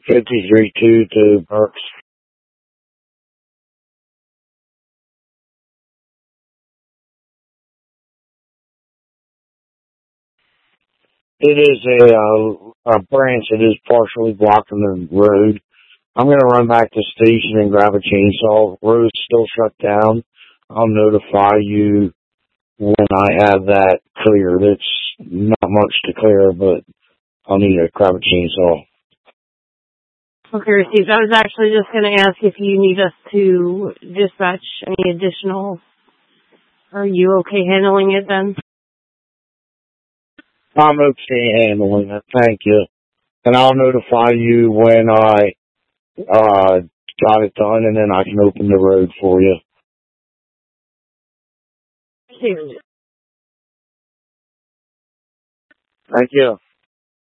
53-2 to Burks. It is a branch that is partially blocking the road. I'm going to run back to the station and grab a chainsaw. Road's still shut down. I'll notify you when I have that cleared. It's not much to clear, but I'll need to grab a chainsaw. Okay, received. I was actually just going to ask if you need us to dispatch any additional. Are you okay handling it then? I'm okay handling it. Thank you. And I'll notify you when I got it done, and then I can open the road for you. Received. Thank you.